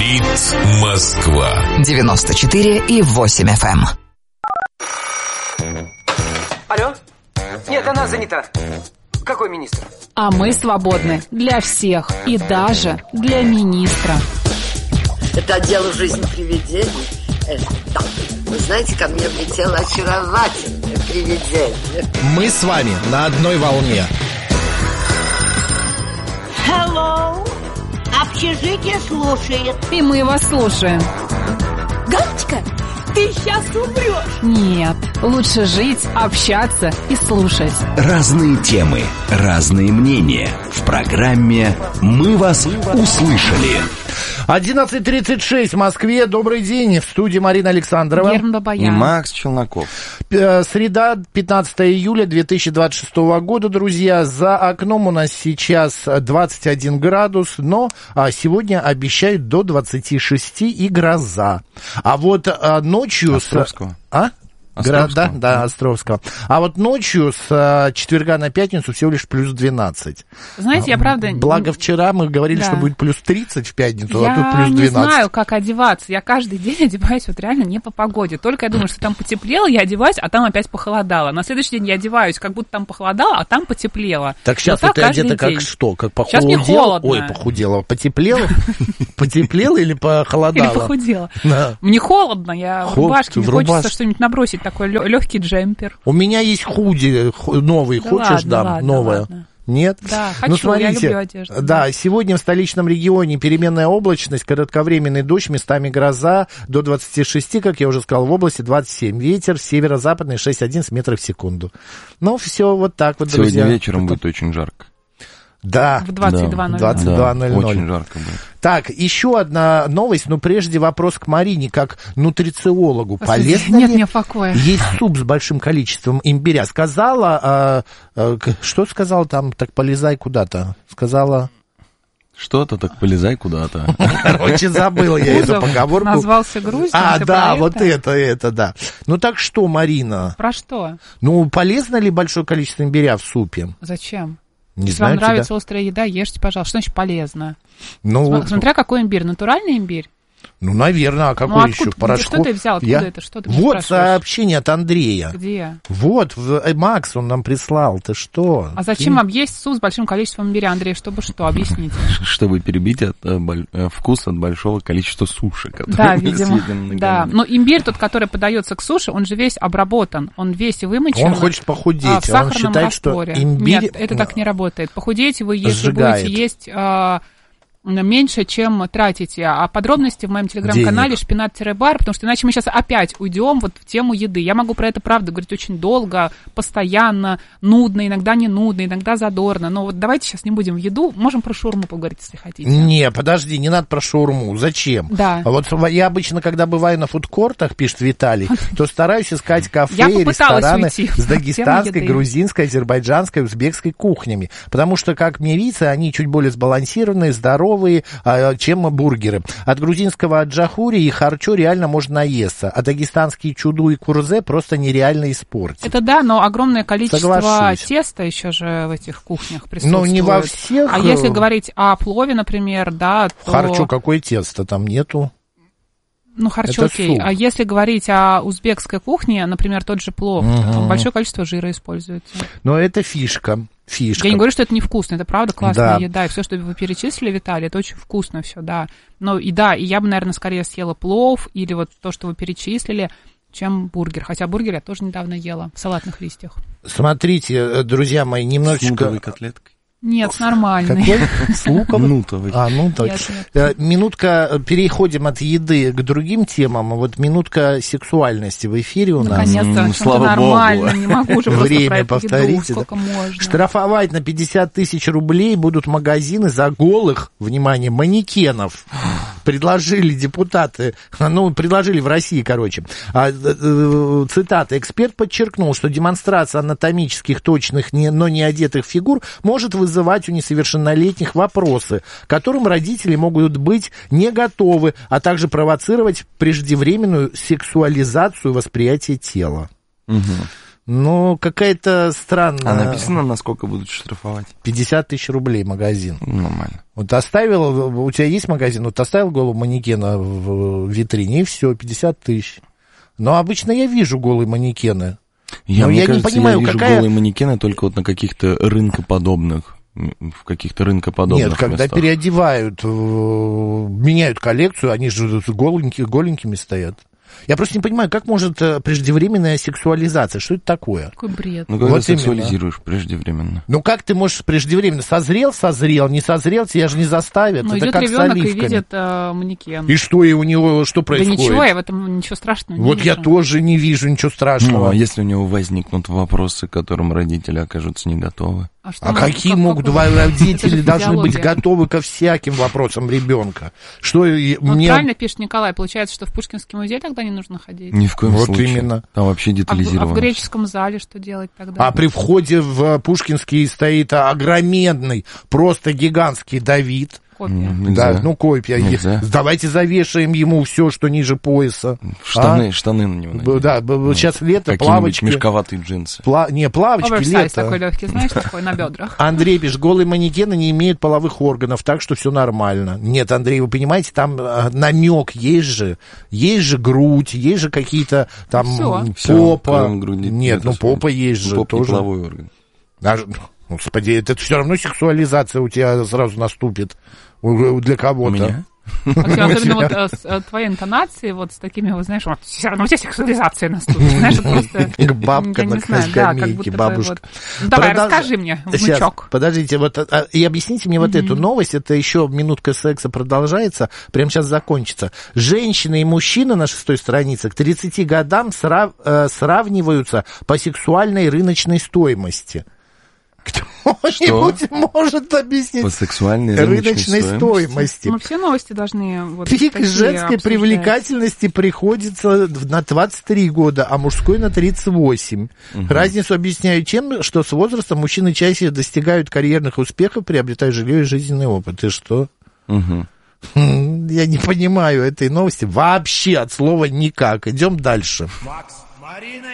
Говорит Москва. 94,8 FM. Алло? Нет, она занята. Какой министр? А мы свободны для всех и даже для министра. Это отдел жизни привидений. Да. Вы знаете, ко мне влетело очаровательное привидение. Мы с вами на одной волне. Hello. Общежитие слушает. И мы вас слушаем. Галочка, ты сейчас умрешь. Нет, лучше жить, общаться и слушать. Разные темы, разные мнения. В программе «Мы вас услышали». 11:36 в Москве. Добрый день. В студии Марина Александрова. Герман Бабаян. И Макс Челноков. Среда, 15 июля 2026 года, друзья. За окном у нас сейчас 21 градус, но сегодня обещают до 26 и гроза. А вот ночью... Островского. Да, Островского. А вот ночью с четверга на пятницу всего лишь плюс 12. Знаете, я правда... Благо вчера мы говорили, что будет плюс 30 в пятницу, а тут плюс 12. Я не знаю, как одеваться. Я каждый день одеваюсь вот реально не по погоде. Только я думаю, что там потеплело, я одеваюсь, а там опять похолодало. На следующий день я одеваюсь, как будто там похолодало, а там потеплело. Так сейчас вот ты одета как что? Как похудела? Сейчас мне холодно. Ой, похудела. Потеплела? Потеплела или похолодало? Или похудела. Мне холодно, я в рубашке, мне хочется что-нибудь набросить. Такой легкий джемпер. У меня есть худи новый. Да хочешь, ладно, дам? Новое. Ладно. Нет? Да, хочу, ну, смотрите, я люблю одежду. Да, сегодня в столичном регионе переменная облачность, кратковременный дождь, местами гроза, до 26, как я уже сказал, в области 27. Ветер северо-западный 6,11 метров в секунду. Ну, все вот так вот, сегодня друзья. Сегодня вечером будет очень жарко. Да. В 22:00. 22:00. Очень жарко будет. Так, еще одна новость, но прежде вопрос к Марине, как нутрициологу. Послушайте, полезно нет ли мне покоя. есть суп с большим количеством имбиря? Сказала, что сказала там, так полезай куда-то? Сказала... Что-то так полезай куда-то. Короче, забыл я эту поговорку. Назвался Грузией. Да, вот это, да. Ну так что, Марина? Про что? Ну, полезно ли большое количество имбиря в супе? Зачем? Не Если знаю, вам нравится острая еда, ешьте, пожалуйста. Что значит полезно? Ну, смотря какой имбирь. Натуральный имбирь? Ну, наверное, а какой еще? Порошку? Что ты взял? Откуда это? Что ты вот сообщение от Андрея. Где? Вот, Макс, он нам прислал. Ты что? А зачем вам есть суп с большим количеством имбиря, Андрей? Чтобы что? Объясните. Чтобы перебить вкус от большого количества суши. Да, видимо. Да. Но имбирь, тот, который подается к суше, он же весь обработан. Он весь вымочен. Он хочет похудеть. В сахарном он считает, растворе. Что имбирь... Нет, это так не работает. Похудеете вы, если сжигает. будете есть... меньше, чем тратите. А подробности в моем телеграм-канале «Шпинат-бар», потому что иначе мы сейчас опять уйдем вот в тему еды. Я могу про это, правда, говорить очень долго, постоянно, нудно, иногда не нудно, иногда задорно. Но вот давайте сейчас не будем в еду. Можем про шаурму поговорить, если хотите. Не, подожди, не надо про шаурму. Зачем? Да. Вот я обычно, когда бываю на фудкортах, пишет Виталий, то стараюсь искать кафе и рестораны с дагестанской, грузинской, азербайджанской, узбекской кухнями. Потому что, как мне видится, они чуть более сбалансированные, здоровые, чем бургеры. От грузинского аджахури и харчо реально можно наесться, а дагестанские чуду и курзе просто нереально испортить. Это да, но огромное количество теста еще же в этих кухнях присутствует. Ну, не во всех. А если говорить о плове, например, да, то... Харчо, какое тесто? Там нету. Ну, харчо, окей. А если говорить о узбекской кухне, например, тот же плов, там большое количество жира используется. Но это фишка. Я не говорю, что это невкусно, это правда классная еда. И все, что вы перечислили, Виталий, это очень вкусно все, да. Но и да, и я бы, наверное, скорее съела плов или вот то, что вы перечислили, чем бургер. Хотя бургер я тоже недавно ела в салатных листьях. Смотрите, друзья мои, немножечко... С нутовой котлеткой. Нет, нормальный. Какой? С луком? Нутовый. Нутовый. Нет. Минутка, переходим от еды к другим темам. Вот минутка сексуальности в эфире у нас. Наконец-то, слава нормально, Богу. Не могу уже просто время про это повторите. Сколько можно. Штрафовать на 50 тысяч рублей будут магазины за голых, внимание, манекенов. Предложили депутаты, предложили в России, короче. Цитата. Эксперт подчеркнул, что демонстрация анатомических точных, но не одетых фигур может вызывать у несовершеннолетних вопросы, к которым родители могут быть не готовы, а также провоцировать преждевременную сексуализацию восприятия тела. Угу. Ну, какая-то странная. А написано, насколько будут штрафовать? 50 тысяч рублей магазин. Нормально. Вот оставил, у тебя есть магазин, вот оставил голову манекена в витрине, и все, 50 тысяч. Но обычно я вижу голые манекены. Я не понимаю, я вижу какая... голые манекены только вот на каких-то рынкоподобных. В каких-то рынкоподобных местах. Нет, когда местах. переодевают, меняют коллекцию, они же голенькими стоят. Я просто не понимаю, как может преждевременная сексуализация, что это такое? Какой бред. Ну, когда вот сексуализируешь преждевременно. Ну, как ты можешь преждевременно? Созрел, не созрел, тебя же не заставят. Ну, это идет как ребенок и оливками. видит манекен. И что, и у него что происходит? Да ничего, я в этом ничего страшного не вот вижу. я тоже не вижу ничего страшного. Ну, а если у него возникнут вопросы, к которым родители окажутся не готовы? А какие могут родители должны быть готовы ко всяким вопросам ребенка? Что мне... правильно пишет Николай, получается, что в Пушкинский музей тогда не нужно ходить? Ни в коем вот случае. Именно. Там вообще детализировано. А в греческом зале что делать тогда? А при входе в Пушкинский стоит огроменный, просто гигантский Давид. Копия. Да, ну копия. Нельзя. Давайте завешаем ему все, что ниже пояса. Штаны на него надеть. Да, сейчас лето, плавочки. Мешковатые джинсы. Плавочки, оверсайз лето. такой легкий, знаешь, такой на бедрах. Андрей пишет, голые манекены не имеют половых органов, так что все нормально. Нет, Андрей, вы понимаете, там намек есть же грудь, есть же какие-то там попа. Нет, ну попа есть же тоже. Половой орган. Господи, это все равно сексуализация у тебя сразу наступит для кого-то. У меня? Особенно вот с твоей интонацией, вот с такими, вот, знаешь, вот, все равно у тебя сексуализация наступит. Знаешь, просто... Бабка на скамейке, бабушка. Давай, расскажи мне, внучок. Подождите, вот и объясните мне вот эту новость, это еще минутка секса продолжается, прямо сейчас закончится. Женщина и мужчина на 6-й странице к 30 годам сравниваются по сексуальной рыночной стоимости. Кто-нибудь может объяснить? По сексуальной рыночной стоимости. Ну, все новости должны... Вот пик женской привлекательности приходится на 23 года, а мужской на 38. Разницу объясняют тем, что с возрастом мужчины чаще достигают карьерных успехов, приобретая жилье и жизненный опыт. И что? Я не понимаю этой новости вообще от слова никак. Идем дальше.